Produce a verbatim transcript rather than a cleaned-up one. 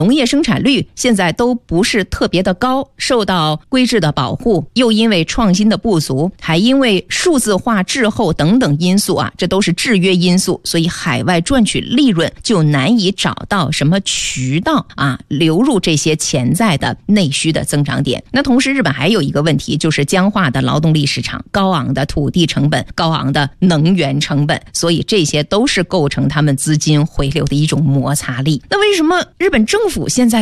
农业生产率现在都不是特别的高，受到规制的保护，又因为创新的不足，还因为数字化滞后等等因素啊，这都是制约因素，所以海外赚取利润就难以找到什么渠道啊，流入这些潜在的内需的增长点。那同时日本还有一个问题，就是僵化的劳动力市场，高昂的土地成本，高昂的能源成本，所以这些都是构成他们资金回流的一种摩擦力。那为什么日本政府现在